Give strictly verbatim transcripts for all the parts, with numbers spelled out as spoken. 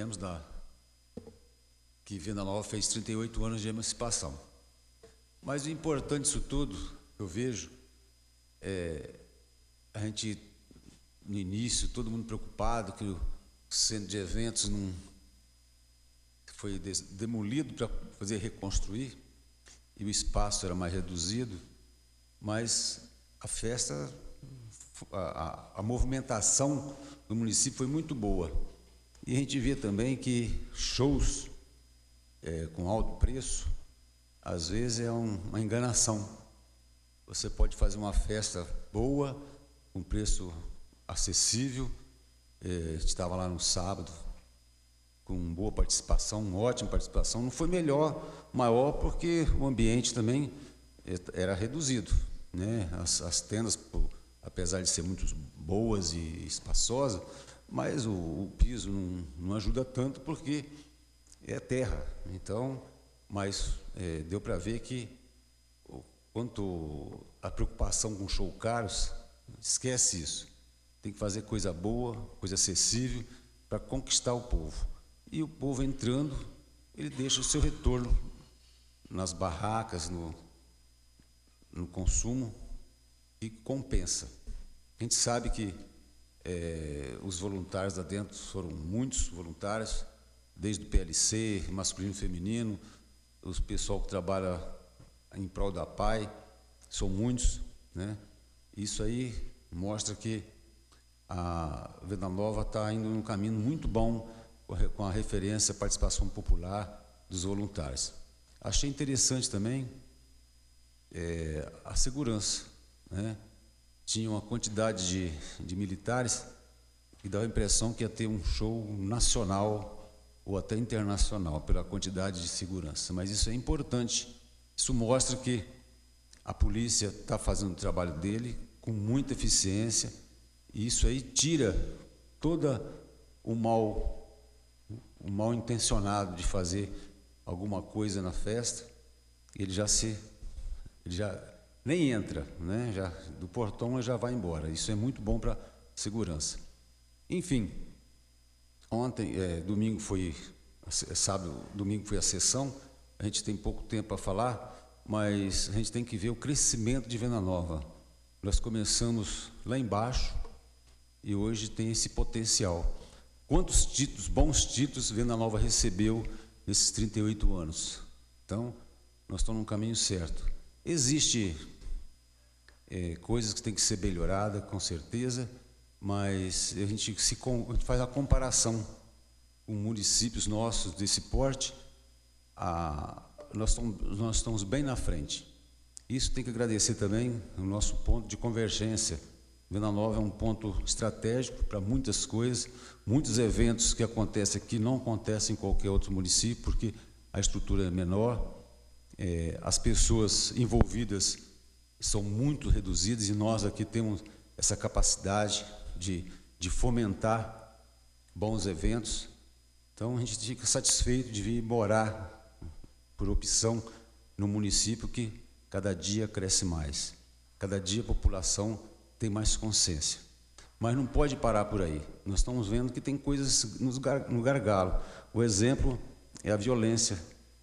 sabemos da, que Venda Nova fez trinta e oito anos de emancipação. Mas o importante disso tudo, eu vejo, é a gente, no início, todo mundo preocupado que o centro de eventos não foi demolido para fazer reconstruir, e o espaço era mais reduzido, mas a festa, a, a, a movimentação do município foi muito boa. E a gente vê também que shows é, com alto preço, às vezes é um, uma enganação. Você pode fazer uma festa boa, com preço acessível. É, a gente estava lá no sábado, com boa participação, ótima participação. Não foi melhor, maior, porque o ambiente também era reduzido, né? As, as tendas, apesar de ser muito boas e espaçosas, mas o, o piso não, não ajuda tanto, porque é terra. Então, mas é, deu para ver que quanto a preocupação com show caros, esquece isso. Tem que fazer coisa boa, coisa acessível, para conquistar o povo. E o povo entrando, ele deixa o seu retorno nas barracas, no, no consumo, e compensa. A gente sabe que é, os voluntários lá dentro foram muitos voluntários, desde o P L C, masculino e feminino, os pessoal que trabalha em prol da P A I, são muitos, né? Isso aí mostra que a Venda Nova está indo num caminho muito bom com a referência à participação popular dos voluntários. Achei interessante também é, a segurança, né? Tinha uma quantidade de, de militares que dava a impressão que ia ter um show nacional ou até internacional, pela quantidade de segurança. Mas isso é importante. Isso mostra que a polícia está fazendo o trabalho dele com muita eficiência, e isso aí tira todo o mal, o mal intencionado de fazer alguma coisa na festa. Ele já se, ele já nem entra, né? Já do portão ele já vai embora. Isso é muito bom para segurança. Enfim, ontem, é, domingo foi, sábado, domingo foi a sessão. A gente tem pouco tempo para falar, mas a gente tem que ver o crescimento de Venda Nova. Nós começamos lá embaixo e hoje tem esse potencial. Quantos títulos, bons títulos, Venda Nova recebeu nesses trinta e oito anos? Então, nós estamos no caminho certo. Existe é, coisas que têm que ser melhoradas, com certeza, mas a gente, se, a gente faz a comparação com municípios nossos desse porte, a, nós, estamos, nós estamos bem na frente. Isso tem que agradecer também o nosso ponto de convergência. Venda Nova é um ponto estratégico para muitas coisas, muitos eventos que acontecem aqui não acontecem em qualquer outro município, porque a estrutura é menor, é, as pessoas envolvidas são muito reduzidas, e nós aqui temos essa capacidade de, de fomentar bons eventos. Então a gente fica satisfeito de vir morar por opção no município que cada dia cresce mais, cada dia a população tem mais consciência. Mas não pode parar por aí. Nós estamos vendo que tem coisas no gargalo. O exemplo é a violência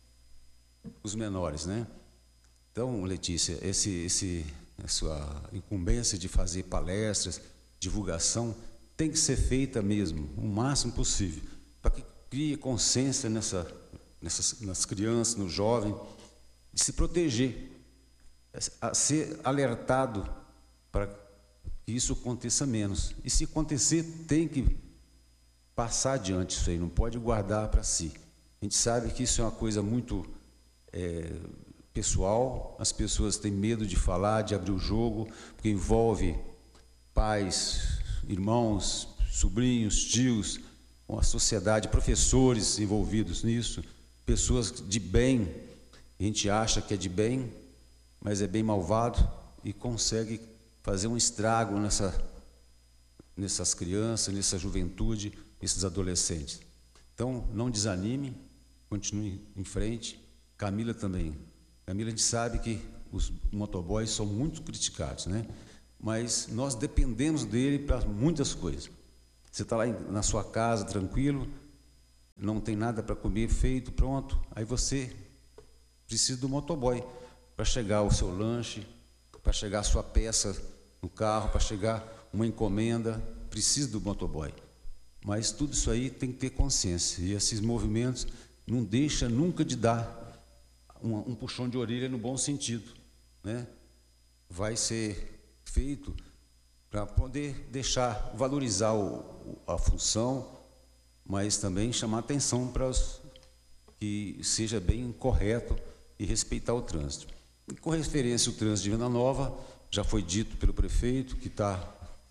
dos menores, né? Então, Letícia, esse, esse, a sua incumbência de fazer palestras, divulgação, tem que ser feita mesmo, o máximo possível, para que crie consciência nessa, nessas, nas crianças, no jovem, de se proteger, a ser alertado para que isso aconteça menos. E se acontecer, tem que passar adiante isso aí, não pode guardar para si. A gente sabe que isso é uma coisa muito é, pessoal, as pessoas têm medo de falar, de abrir o jogo, porque envolve pais, irmãos, sobrinhos, tios, a sociedade, professores envolvidos nisso, pessoas de bem. A gente acha que é de bem, mas é bem malvado e consegue fazer um estrago nessa, nessas crianças, nessa juventude, nesses adolescentes. Então, não desanime, continue em frente. Camila também. Camila, a gente sabe que os motoboys são muito criticados, né? Mas nós dependemos dele para muitas coisas. Você está lá na sua casa, tranquilo, não tem nada para comer feito, pronto, aí você precisa do motoboy para chegar o seu lanche, para chegar a sua peça no carro, para chegar uma encomenda, precisa do motoboy. Mas tudo isso aí tem que ter consciência, e esses movimentos não deixam nunca de dar um, um puxão de orelha no bom sentido, né? Vai ser feito para poder deixar, valorizar o, a função, mas também chamar atenção para os, que seja bem correto e respeitar o trânsito. E com referência ao trânsito de Venda Nova, já foi dito pelo prefeito que está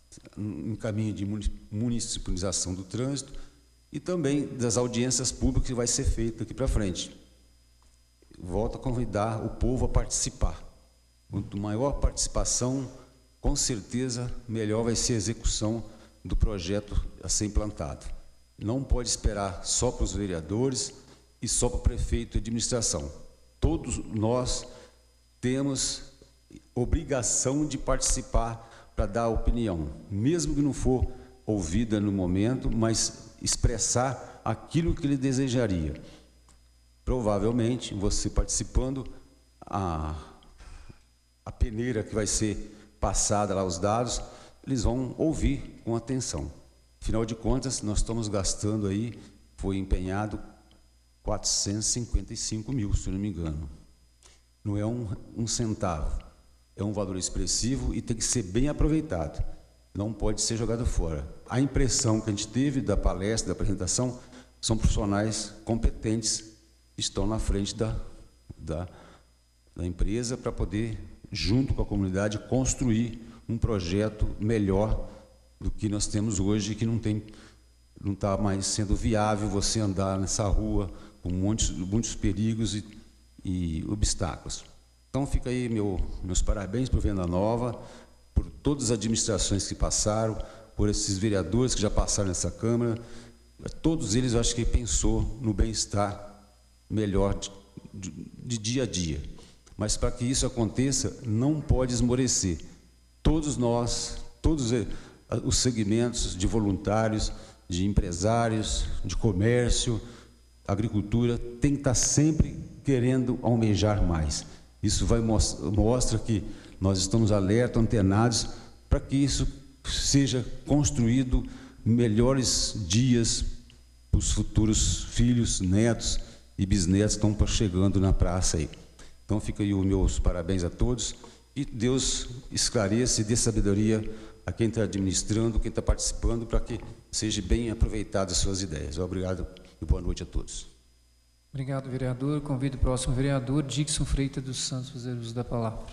em caminho de municipalização do trânsito e também das audiências públicas que vai ser feita daqui para frente. Volto a convidar o povo a participar. Quanto maior a participação, com certeza, melhor vai ser a execução do projeto a ser implantado. Não pode esperar só para os vereadores e só para o prefeito e administração. Todos nós temos obrigação de participar para dar opinião, mesmo que não for ouvida no momento, mas expressar aquilo que ele desejaria. Provavelmente, você participando, a, a peneira que vai ser passada lá, os dados, eles vão ouvir com atenção. Afinal de contas, nós estamos gastando aí, foi empenhado quatrocentos e cinquenta e cinco mil, se eu não me engano. Não é um, um centavo. É um valor expressivo e tem que ser bem aproveitado. Não pode ser jogado fora. A impressão que a gente teve da palestra, da apresentação, são profissionais competentes que estão na frente da, da, da empresa para poder, junto com a comunidade, construir um projeto melhor do que nós temos hoje, que não tem, não está mais sendo viável você andar nessa rua com muitos, muitos perigos e, e obstáculos. Então, fica aí meu, meus parabéns para o Venda Nova, por todas as administrações que passaram, por esses vereadores que já passaram nessa Câmara. Todos eles, eu acho que pensou no bem-estar melhor de, de, de dia a dia. Mas, para que isso aconteça, não pode esmorecer. Todos nós, todos os segmentos de voluntários, de empresários, de comércio, agricultura, tem que estar sempre querendo almejar mais. Isso vai mostra que nós estamos alerta, antenados, para que isso seja construído melhores dias para os futuros filhos, netos e bisnetos que estão chegando na praça aí. Então fica aí os meus parabéns a todos e Deus esclareça e dê sabedoria a quem está administrando, quem está participando, para que seja bem aproveitadas as suas ideias. Obrigado e boa noite a todos. Obrigado, vereador. Convido o próximo vereador, Dixon Freitas dos Santos, a fazer uso da palavra.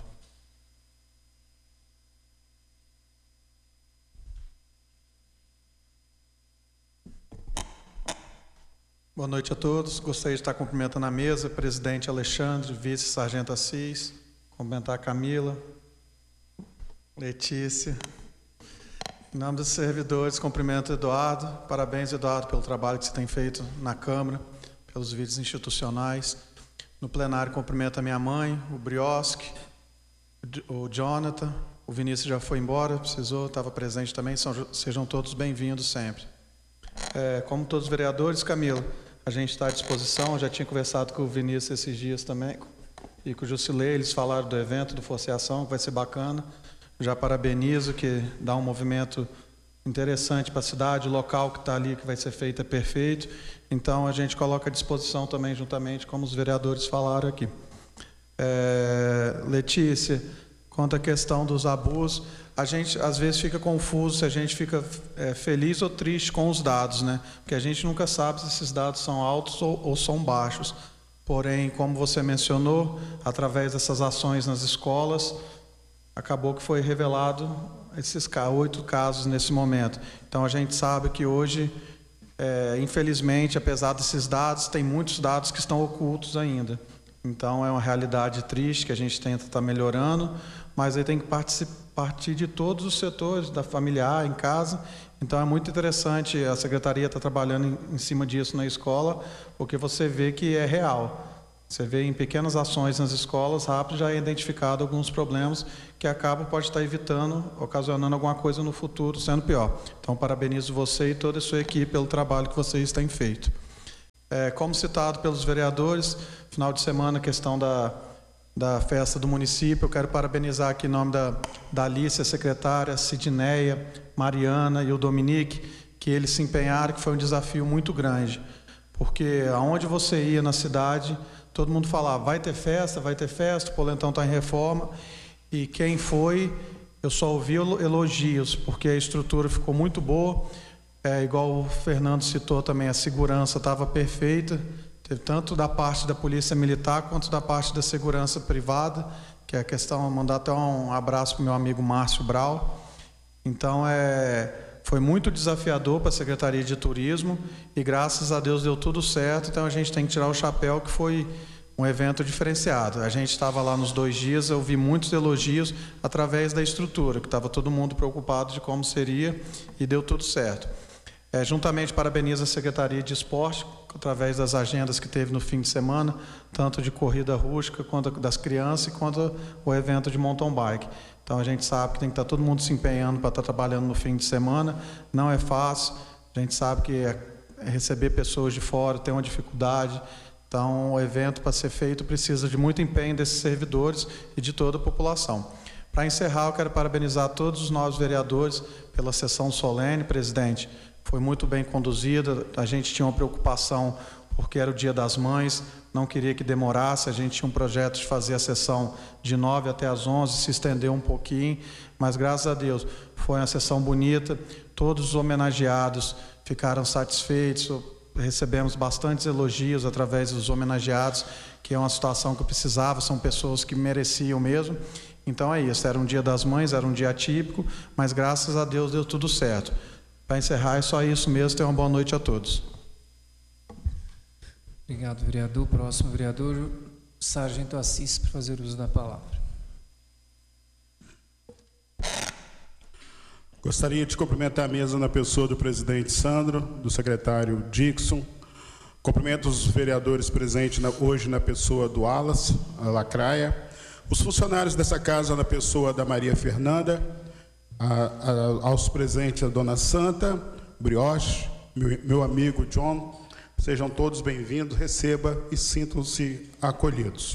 Boa noite a todos. Gostaria de estar cumprimentando a mesa, presidente Alexandre, vice-sargento Assis, cumprimentar a Camila, Letícia. Em nome dos servidores, cumprimento o Eduardo. Parabéns, Eduardo, pelo trabalho que você tem feito na Câmara, pelos vídeos institucionais. No plenário, cumprimento a minha mãe, o Brioski, o Jonathan, o Vinícius já foi embora, precisou, estava presente também, são, sejam todos bem-vindos sempre. É, como todos os vereadores, Camila, a gente está à disposição, eu já tinha conversado com o Vinícius esses dias também, e com o Jusilei, eles falaram do evento, do Forceação, que vai ser bacana. Já parabenizo, que dá um movimento interessante para a cidade, o local que está ali, que vai ser feito, é perfeito. Então, a gente coloca à disposição também, juntamente, como os vereadores falaram aqui. É, Letícia, quanto à questão dos abusos, a gente, às vezes, fica confuso se a gente fica é, feliz ou triste com os dados, né? Porque a gente nunca sabe se esses dados são altos ou, ou são baixos. Porém, como você mencionou, através dessas ações nas escolas, acabou que foi revelado esses oito casos nesse momento. Então, a gente sabe que hoje, é, infelizmente, apesar desses dados, tem muitos dados que estão ocultos ainda. Então, é uma realidade triste que a gente tenta estar melhorando, mas aí tem que partir de todos os setores, da familiar, em casa. Então, é muito interessante, a Secretaria está trabalhando em, em cima disso na escola, porque você vê que é real. Você vê em pequenas ações nas escolas, rápido já é identificado alguns problemas que acabam, pode estar evitando, ocasionando alguma coisa no futuro, sendo pior. Então, parabenizo você e toda a sua equipe pelo trabalho que vocês têm feito. É, como citado pelos vereadores, final de semana, questão da, da festa do município, eu quero parabenizar aqui em nome da, da Alice, a secretária, Sidneia, Mariana e o Dominique, que eles se empenharam, que foi um desafio muito grande, porque aonde você ia na cidade, todo mundo falava, vai ter festa, vai ter festa, o Polentão está em reforma, e quem foi, eu só ouvi elogios, porque a estrutura ficou muito boa. É, igual o Fernando citou também, a segurança estava perfeita, teve tanto da parte da polícia militar quanto da parte da segurança privada, que é a questão, mandar até um abraço para o meu amigo Márcio Brau. Então, é, foi muito desafiador para a Secretaria de Turismo e graças a Deus deu tudo certo, então a gente tem que tirar o chapéu que foi um evento diferenciado. A gente estava lá nos dois dias, eu vi muitos elogios através da estrutura, que estava todo mundo preocupado de como seria e deu tudo certo. É, juntamente parabenizo a Secretaria de Esporte, através das agendas que teve no fim de semana, tanto de corrida rústica, quanto das crianças, quanto o evento de mountain bike. Então a gente sabe que tem que estar todo mundo se empenhando para estar trabalhando no fim de semana, não é fácil, a gente sabe que é receber pessoas de fora tem uma dificuldade, então o evento para ser feito precisa de muito empenho desses servidores e de toda a população. Para encerrar, eu quero parabenizar todos os novos vereadores pela sessão solene, presidente. Foi muito bem conduzida, a gente tinha uma preocupação porque era o Dia das Mães, não queria que demorasse, a gente tinha um projeto de fazer a sessão de nove até as onze, se estendeu um pouquinho, mas graças a Deus foi uma sessão bonita, todos os homenageados ficaram satisfeitos, recebemos bastantes elogios através dos homenageados, que é uma situação que eu precisava, são pessoas que mereciam mesmo. Então é isso, era um Dia das Mães, era um dia atípico, mas graças a Deus deu tudo certo. Para encerrar, é só isso mesmo. Tenham uma boa noite a todos. Obrigado, vereador. Próximo vereador, Sargento Assis, para fazer uso da palavra. Gostaria de cumprimentar a mesa na pessoa do presidente Sandro, do secretário Dixon. Cumprimento os vereadores presentes na, hoje na pessoa do Alas, a Lacraia. Os funcionários dessa casa na pessoa da Maria Fernanda. A, a, aos presentes a Dona Santa, Brioche, meu, meu amigo John, sejam todos bem-vindos, receba e sintam-se acolhidos.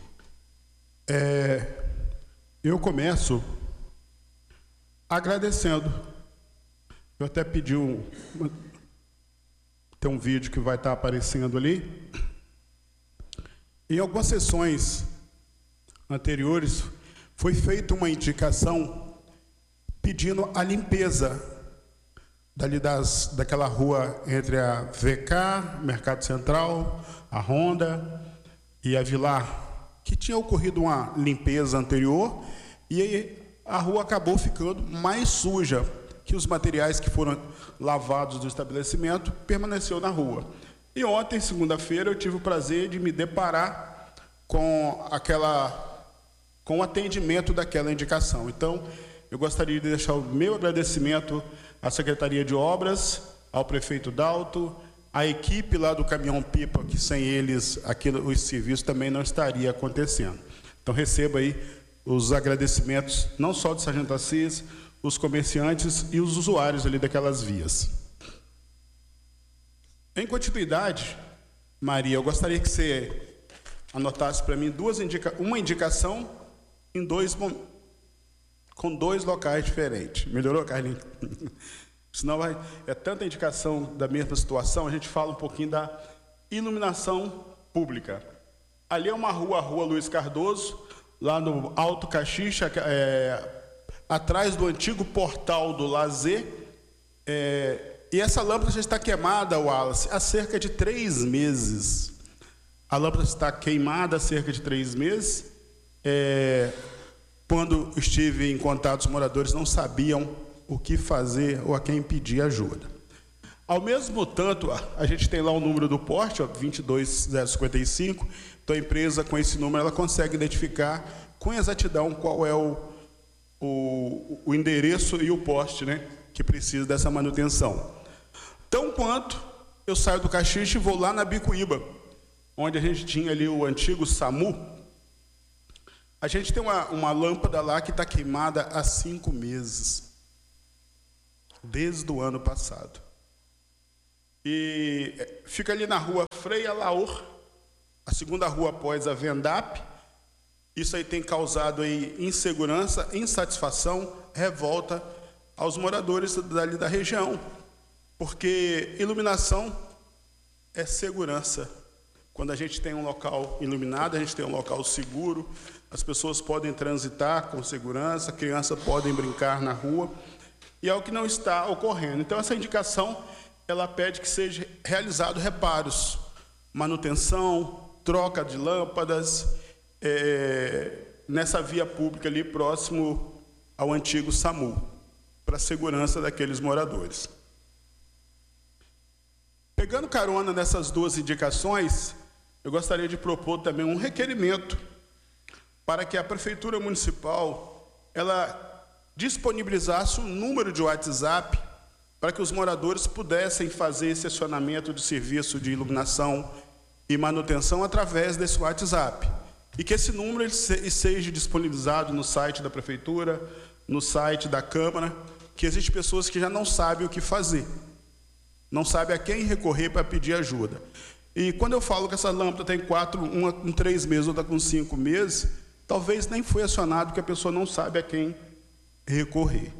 É, eu começo agradecendo. Eu até pedi um, uma, tem um vídeo que vai estar aparecendo ali. Em algumas sessões anteriores foi feita uma indicação pedindo a limpeza dali das, daquela rua entre a V K, Mercado Central, a Honda e a Vilar, que tinha ocorrido uma limpeza anterior e aí a rua acabou ficando mais suja, que os materiais que foram lavados do estabelecimento permaneceu na rua. E ontem, segunda-feira, eu tive o prazer de me deparar com aquela, com o atendimento daquela indicação. Então, eu gostaria de deixar o meu agradecimento à Secretaria de Obras, ao prefeito Dalto, à equipe lá do Caminhão-Pipa, que sem eles aquilo, o serviço também não estaria acontecendo. Então, receba aí os agradecimentos, não só do Sargento Assis, os comerciantes e os usuários ali daquelas vias. Em continuidade, Maria, eu gostaria que você anotasse para mim duas indica uma indicação em dois momentos, com dois locais diferentes. Melhorou, Carlinhos? Senão vai, é tanta indicação da mesma situação, a gente fala um pouquinho da iluminação pública. Ali é uma rua, a Rua Luiz Cardoso, lá no Alto Caxixa, é, atrás do antigo portal do Lazer, é, e essa lâmpada já está queimada, Wallace, há cerca de três meses. A lâmpada está queimada há cerca de três meses. É, Quando estive em contato, os moradores não sabiam o que fazer ou a quem pedir ajuda. Ao mesmo tanto, a gente tem lá o número do poste, ó, vinte e dois zero cinquenta e cinco, então a empresa com esse número ela consegue identificar com exatidão qual é o, o, o endereço e o poste, né, que precisa dessa manutenção. Tão quanto eu saio do Caxixa e vou lá na Bicuíba, onde a gente tinha ali o antigo SAMU. A gente tem uma, uma lâmpada lá que está queimada há cinco meses, desde o ano passado. E fica ali na rua Frei Alaor, a segunda rua após a Vendap. Isso aí tem causado aí insegurança, insatisfação, revolta aos moradores dali da região, porque iluminação é segurança. Quando a gente tem um local iluminado, a gente tem um local seguro, as pessoas podem transitar com segurança, crianças podem brincar na rua, e é o que não está ocorrendo. Então, essa indicação, ela pede que seja realizado reparos, manutenção, troca de lâmpadas, é, nessa via pública ali próximo ao antigo SAMU, para a segurança daqueles moradores. Pegando carona nessas duas indicações, eu gostaria de propor também um requerimento para que a Prefeitura Municipal ela disponibilizasse um número de WhatsApp para que os moradores pudessem fazer esse acionamento de serviço de iluminação e manutenção através desse WhatsApp. E que esse número ele seja disponibilizado no site da Prefeitura, no site da Câmara, que existem pessoas que já não sabem o que fazer, não sabem a quem recorrer para pedir ajuda. E quando eu falo que essa lâmpada tem quatro, uma com três meses, outra com cinco meses, talvez nem foi acionado porque a pessoa não sabe a quem recorrer.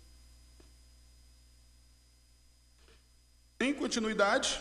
Em continuidade,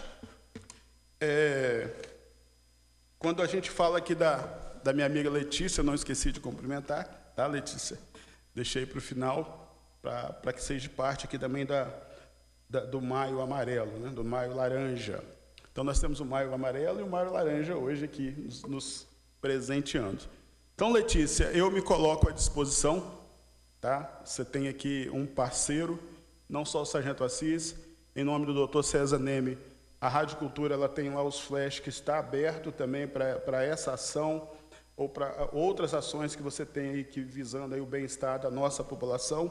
é, quando a gente fala aqui da, da minha amiga Letícia, eu não esqueci de cumprimentar, tá, Letícia? Deixei para o final, para que seja parte aqui também da, da, do Maio Amarelo, né, do Maio Laranja. Então, nós temos o Maio Amarelo e o Maio Laranja hoje aqui nos, nos presenteando. Então, Letícia, eu me coloco à disposição, tá? Você tem aqui um parceiro, não só o Sargento Assis, em nome do doutor César Neme, a Rádio Cultura ela tem lá os flash que está aberto também para essa ação ou para outras ações que você tem aí que visando aí o bem-estar da nossa população.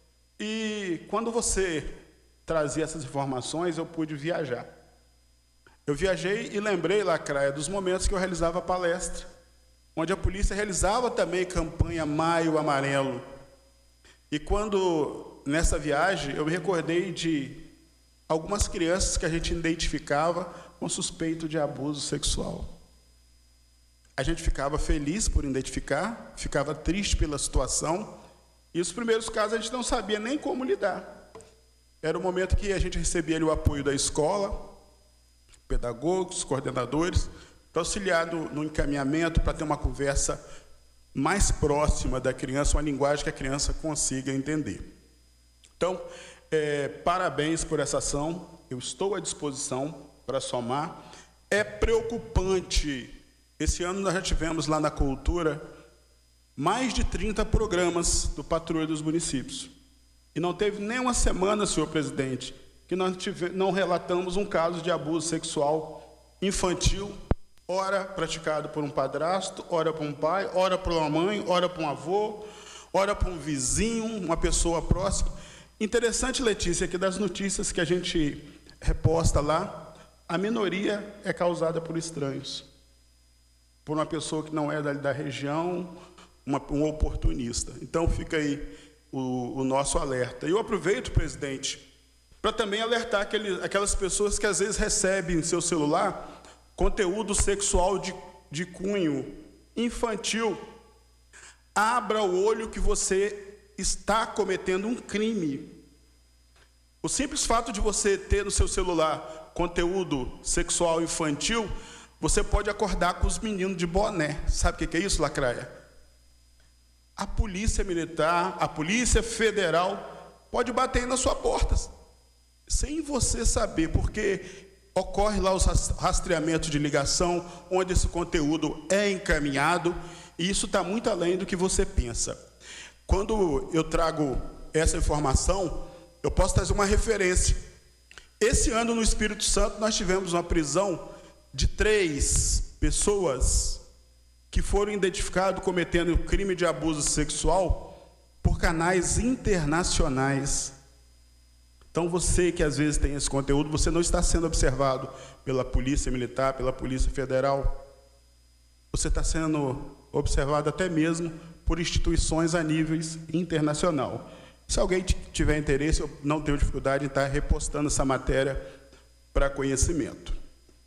E quando você trazia essas informações, eu pude viajar. Eu viajei e lembrei, Lacraia, dos momentos que eu realizava palestra, onde a polícia realizava também campanha Maio Amarelo. E quando, nessa viagem, eu me recordei de algumas crianças que a gente identificava com suspeito de abuso sexual. A gente ficava feliz por identificar, ficava triste pela situação, e os primeiros casos a gente não sabia nem como lidar. Era o momento que a gente recebia ali o apoio da escola, pedagogos, coordenadores, para auxiliar no, no encaminhamento, para ter uma conversa mais próxima da criança, uma linguagem que a criança consiga entender. Então, é, parabéns por essa ação, eu estou à disposição para somar. É preocupante, esse ano nós já tivemos lá na Cultura mais de trinta programas do Patrulha dos Municípios. E não teve nem uma semana, senhor presidente, que nós tive, não relatamos um caso de abuso sexual infantil, ora praticado por um padrasto, ora por um pai, ora por uma mãe, ora por um avô, ora por um vizinho, uma pessoa próxima. Interessante, Letícia, que das notícias que a gente reposta lá, a minoria é causada por estranhos, por uma pessoa que não é da, da região, uma, um oportunista. Então, fica aí o, o nosso alerta. E eu aproveito, presidente, para também alertar aquele, aquelas pessoas que às vezes recebem em seu celular conteúdo sexual de, de cunho infantil. Abra o olho que você está cometendo um crime. O simples fato de você ter no seu celular conteúdo sexual infantil, você pode acordar com os meninos de boné. Sabe o que é isso, Lacraia? A polícia militar, a polícia federal pode bater aí na sua porta, sem você saber, porque ocorre lá os rastreamentos de ligação, onde esse conteúdo é encaminhado, e isso está muito além do que você pensa. Quando eu trago essa informação, eu posso trazer uma referência. Esse ano, no Espírito Santo, nós tivemos uma prisão de três pessoas que foram identificadas cometendo crime de abuso sexual por canais internacionais. Então, você que às vezes tem esse conteúdo, você não está sendo observado pela Polícia Militar, pela Polícia Federal. Você está sendo observado até mesmo por instituições a nível internacional. Se alguém tiver interesse, eu não tenho dificuldade em estar repostando essa matéria para conhecimento.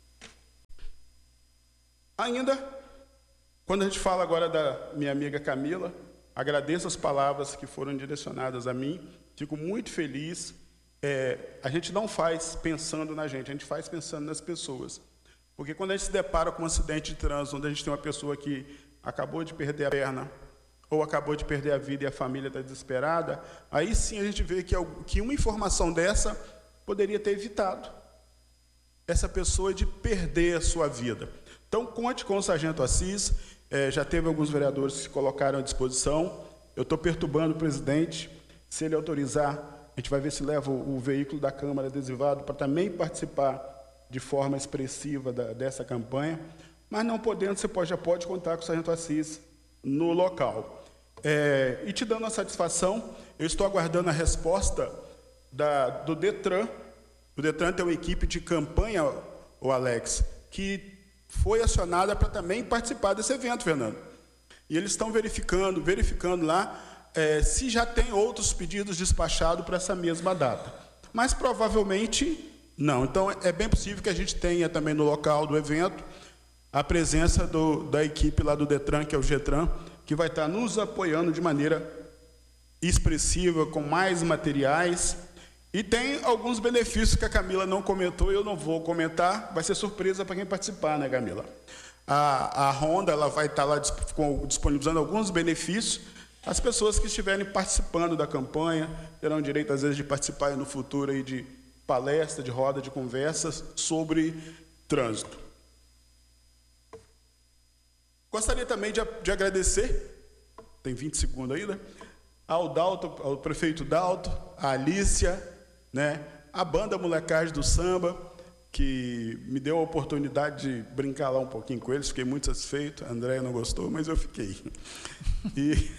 Ainda, quando a gente fala agora da minha amiga Camila, agradeço as palavras que foram direcionadas a mim, fico muito feliz. É, a gente não faz pensando na gente, a gente faz pensando nas pessoas. Porque quando a gente se depara com um acidente de trânsito, onde a gente tem uma pessoa que acabou de perder a perna, ou acabou de perder a vida e a família está desesperada, aí sim a gente vê que, que uma informação dessa poderia ter evitado essa pessoa de perder a sua vida. Então, conte com o Sargento Assis, é, já teve alguns vereadores que se colocaram à disposição, eu estou perturbando o presidente, se ele autorizar, a gente vai ver se leva o, o veículo da Câmara adesivado para também participar de forma expressiva da, dessa campanha, mas não podendo, você pode, já pode contar com o Sargento Assis no local. É, e te dando a satisfação, eu estou aguardando a resposta da, do DETRAN. O DETRAN tem uma equipe de campanha, o Alex, que foi acionada para também participar desse evento, Fernando. E eles estão verificando, verificando lá é, se já tem outros pedidos despachados para essa mesma data. Mas provavelmente não. Então é bem possível que a gente tenha também no local do evento a presença do, da equipe lá do DETRAN, que é o GETRAN, que vai estar nos apoiando de maneira expressiva, com mais materiais. E tem alguns benefícios que a Camila não comentou, e eu não vou comentar, vai ser surpresa para quem participar, né, Camila? A, a Honda ela vai estar lá disponibilizando alguns benefícios. As pessoas que estiverem participando da campanha terão direito, às vezes, de participar no futuro aí de palestra, de roda, de conversas sobre trânsito. Gostaria também de, de agradecer, tem vinte segundos ainda, ao Dalto, ao prefeito Dalto, a Alícia, né, a banda Molecagem do Samba, que me deu a oportunidade de brincar lá um pouquinho com eles, fiquei muito satisfeito. A Andréia não gostou, mas eu fiquei. E,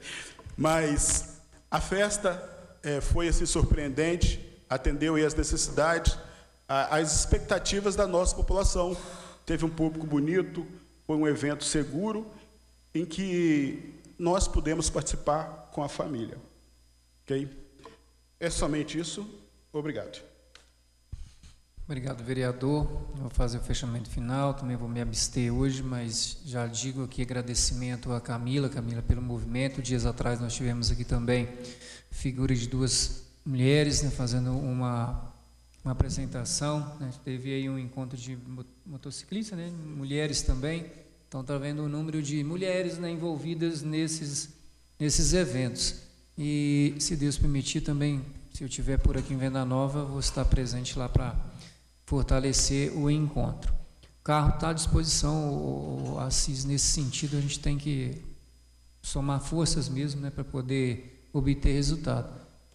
mas a festa é, foi assim, surpreendente, atendeu aí as necessidades, a, as expectativas da nossa população. Teve um público bonito, foi um evento seguro, em que nós pudemos participar com a família. Ok? É somente isso. Obrigado. Obrigado, vereador. Eu vou fazer o fechamento final, também vou me abster hoje, mas já digo aqui agradecimento a Camila, Camila pelo movimento. Dias atrás nós tivemos aqui também figura de duas mulheres, né, fazendo uma, uma apresentação, né, teve aí um encontro de motociclistas, né, mulheres também, então está vendo o número de mulheres, né, envolvidas nesses, nesses eventos. E, se Deus permitir, também, se eu estiver por aqui em Venda Nova, vou estar presente lá para fortalecer o encontro. O carro está à disposição, o, o Assis, nesse sentido, a gente tem que somar forças mesmo, né, para poder obter resultado.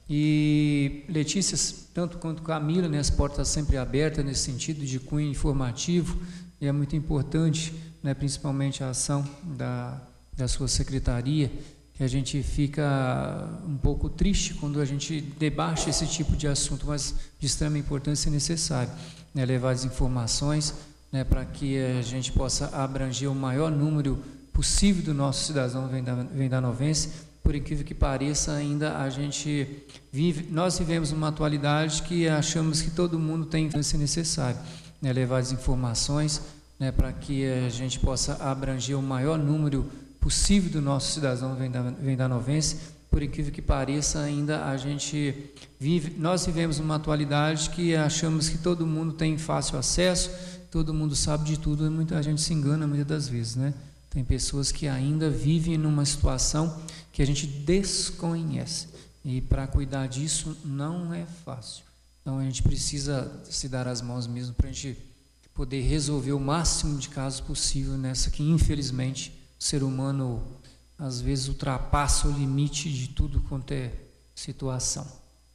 E Letícia, tanto quanto Camila, né, as portas sempre abertas nesse sentido de cunho informativo, e é muito importante, né, principalmente a ação da, da sua secretaria, que a gente fica um pouco triste quando a gente debate esse tipo de assunto, mas de extrema importância e necessário, né, levar as informações, né, para que a gente possa abranger o maior número possível do nosso cidadão vendanovense. Por incrível que pareça, ainda a gente vive, nós vivemos uma atualidade que achamos que todo mundo tem influência necessária, né, levar as informações, né, para que a gente possa abranger o maior número possível do nosso cidadão vendanovense. Por incrível que pareça, ainda a gente vive, nós vivemos uma atualidade que achamos que todo mundo tem fácil acesso, todo mundo sabe de tudo, e muita gente se engana muitas das vezes, né? Tem pessoas que ainda vivem numa situação que a gente desconhece, e para cuidar disso não é fácil. Então a gente precisa se dar as mãos mesmo para a gente poder resolver o máximo de casos possível nessa que, infelizmente, o ser humano às vezes ultrapassa o limite de tudo quanto é situação.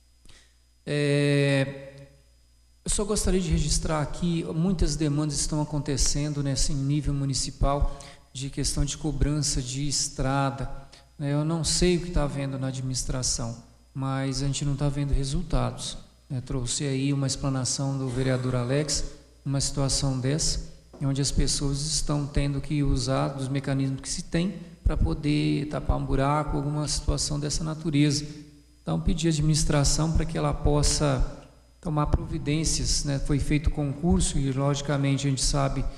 É, eu só gostaria de registrar aqui, muitas demandas estão acontecendo nesse nível municipal de questão de cobrança de estrada. Eu não sei o que está havendo na administração, mas a gente não está vendo resultados. Eu trouxe aí uma explanação do vereador Alex, uma situação dessa, onde as pessoas estão tendo que usar dos mecanismos que se tem para poder tapar um buraco, alguma situação dessa natureza. Então, pedir à administração para que ela possa tomar providências, né? Foi feito concurso e, logicamente, a gente sabe